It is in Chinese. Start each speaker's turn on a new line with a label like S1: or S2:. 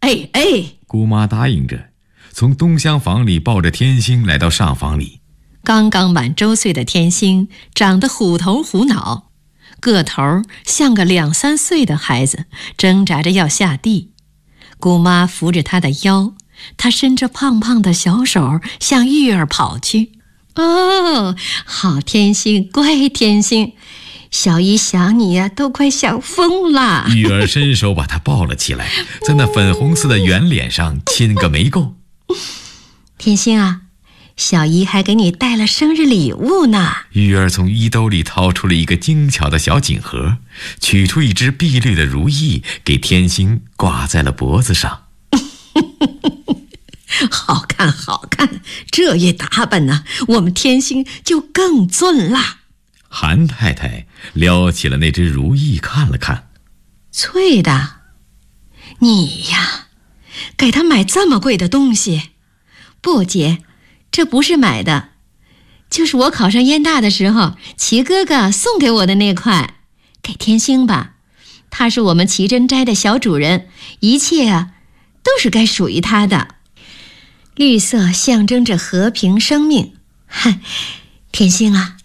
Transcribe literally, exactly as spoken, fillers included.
S1: 哎哎，
S2: 姑妈答应着，从东厢房里抱着天星来到上房里。
S1: 刚刚满周岁的天星长得虎头虎脑，个头像个两三岁的孩子，挣扎着要下地。姑妈扶着他的腰，他伸着胖胖的小手向玉儿跑去。哦，好天星，乖天星，小姨想你呀、啊，都快想疯了。
S2: 玉儿伸手把他抱了起来，在那粉红色的圆脸上亲个没够。
S1: 天星啊，小姨还给你带了生日礼物呢。
S2: 玉儿从衣兜里掏出了一个精巧的小锦盒，取出一只碧绿的如意，给天星挂在了脖子上。
S1: 好看好看，这一打扮呢、啊，我们天星就更俊啦。
S2: 韩太太撩起了那只如意看了看，
S1: 翠的，你呀，给他买这么贵的东西。不姐，这不是买的，就是我考上燕大的时候，齐哥哥送给我的那块，给天星吧。他是我们齐真斋的小主人，一切啊，都是该属于他的。绿色象征着和平生命，嗨，天星啊，